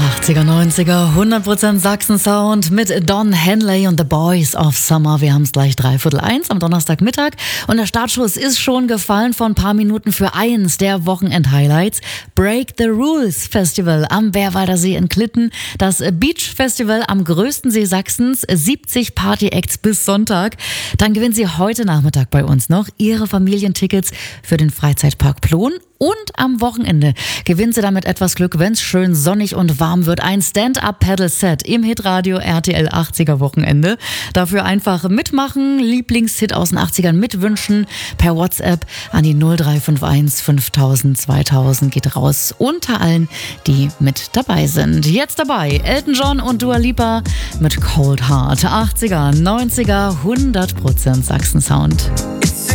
80er, 90er, 100% Sachsen-Sound mit Don Henley und The Boys of Summer. Wir haben es gleich 1:15 am Donnerstagmittag und der Startschuss ist schon gefallen vor ein paar Minuten für eins der Wochenend-Highlights. Break the Rules Festival am Bärwalder See in Klitten. Das Beach Festival am größten See Sachsens. 70 Party-Acts bis Sonntag. Dann gewinnen Sie heute Nachmittag bei uns noch Ihre Familientickets für den Freizeitpark Plon. Und am Wochenende gewinnen Sie damit etwas Glück, wenn es schön sonnig und warm wird. Ein Stand-Up-Paddle-Set im Hitradio RTL 80er Wochenende. Dafür einfach mitmachen, Lieblingshit aus den 80ern mitwünschen. Per WhatsApp an die 0351 5000 2000 geht raus unter allen, die mit dabei sind. Jetzt dabei Elton John und Dua Lipa mit Cold Heart. 80er, 90er, 100% Sachsen-Sound.